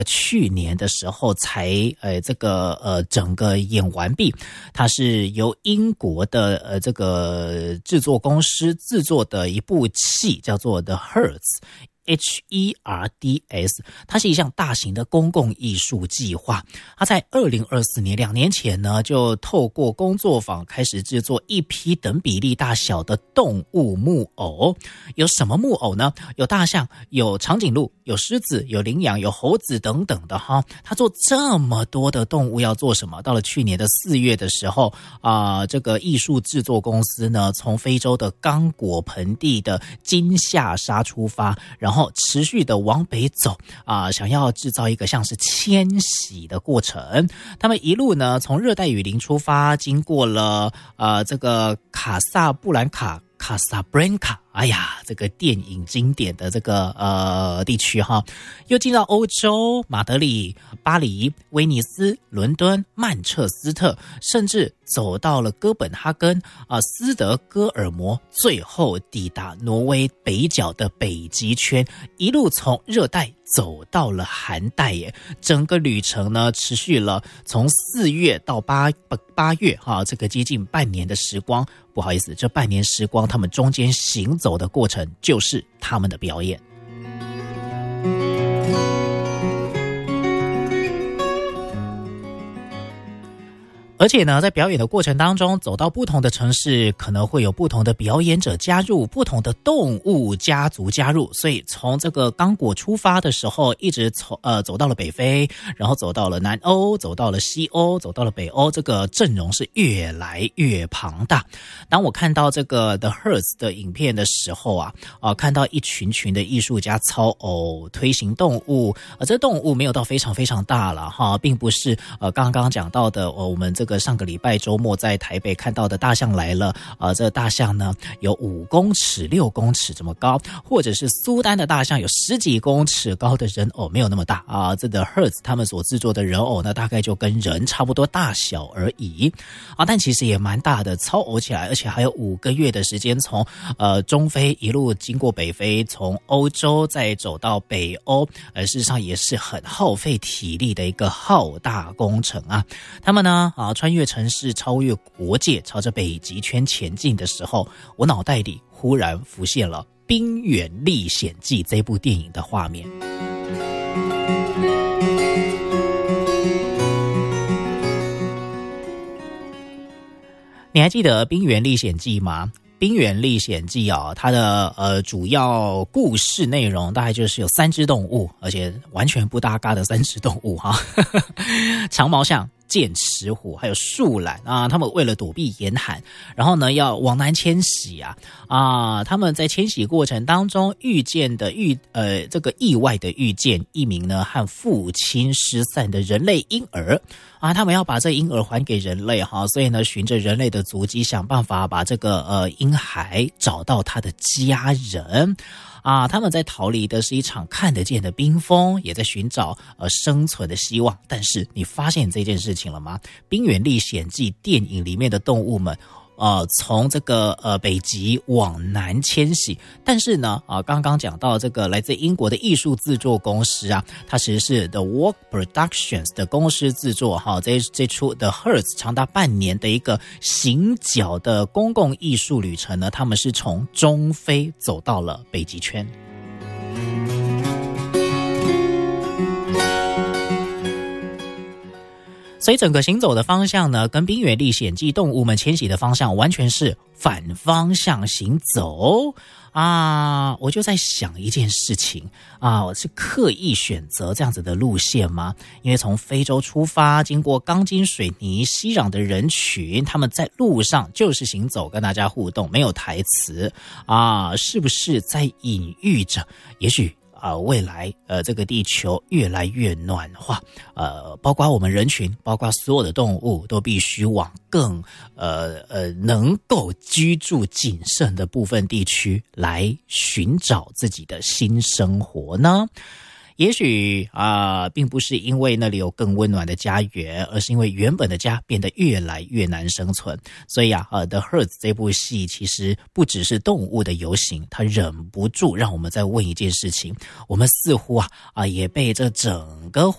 去年的时候才整个演完毕，它是由英国的这个制作公司制作的一部戏，叫做 The Hertz。HERDS， 它是一项大型的公共艺术计划。它在2024年2年前呢，就透过工作坊开始制作一批等比例大小的动物木偶。有什么木偶呢？有大象，有长颈鹿，有狮子，有羚羊，有猴子等等的哈。它做这么多的动物要做什么？到了去年的4月的时候这个艺术制作公司呢，从非洲的刚果盆地的金夏沙出发，然后持续的往北走想要制造一个像是迁徙的过程。他们一路呢从热带雨林出发，经过了这个卡萨布兰卡 Casablanca， 哎呀，这个电影经典的这个地区哈，又进到欧洲，马德里、巴黎、威尼斯、伦敦、曼彻斯特，甚至走到了哥本哈根斯德哥尔摩，最后抵达挪威北角的北极圈，一路从热带走到了寒带耶。整个旅程呢持续了从4月到8月这个接近半年的时光。不好意思，这半年时光他们中间行走的过程就是他们的表演。而且呢，在表演的过程当中，走到不同的城市，可能会有不同的表演者加入，不同的动物家族加入。所以从这个刚果出发的时候，一直走到了北非，然后走到了南欧，走到了西欧，走到了北欧，这个阵容是越来越庞大。当我看到这个 The Hertz 的影片的时候看到一群群的艺术家操偶推行动物，这动物没有到非常非常大了并不是刚刚讲到的我们这个上个礼拜周末在台北看到的大象来了这个大象呢有5公尺6公尺这么高，或者是苏丹的大象有10几公尺高的人偶，没有那么大这个 Hertz 他们所制作的人偶呢，大概就跟人差不多大小而已但其实也蛮大的，操偶起来，而且还有5个月的时间，从中非一路经过北非，从欧洲再走到北欧，事实上也是很耗费体力的一个浩大工程他们呢穿越城市，超越国界，朝着北极圈前进的时候，我脑袋里忽然浮现了《冰原历险记》这部电影的画面。你还记得《冰原历险记》吗？《冰原历险记》它的主要故事内容大概就是有3只动物，而且完全不搭嘎的3只动物长毛象、剑齿虎还有树懒他们为了躲避严寒，然后呢要往南迁徙他们在迁徙过程当中遇见的这个意外的遇见一名呢和父亲失散的人类婴儿他们要把这婴儿还给人类所以呢循着人类的足迹想办法把这个婴孩找到他的家人他们在逃离的是一场看得见的冰封，也在寻找生存的希望。但是你发现这件事情了吗？《冰原历险记》电影里面的动物们从这个北极往南迁徙，但是呢刚刚讲到这个来自英国的艺术制作公司它其实是 The Walk Productions 的公司制作这出 The Hertz 长达半年的一个行脚的公共艺术旅程呢，他们是从中非走到了北极圈。所以整个行走的方向呢，跟《冰原历险记》动物们迁徙的方向完全是反方向行走我就在想一件事情我是刻意选择这样子的路线吗？因为从非洲出发，经过钢筋水泥熙攘的人群，他们在路上就是行走，跟大家互动，没有台词是不是在隐喻着也许未来这个地球越来越暖化包括我们人群，包括所有的动物都必须往更能够居住谨慎的部分地区来寻找自己的新生活呢？也许并不是因为那里有更温暖的家园，而是因为原本的家变得越来越难生存。所以The Hertz 这部戏其实不只是动物的游行，它忍不住让我们再问一件事情：我们似乎也被这整个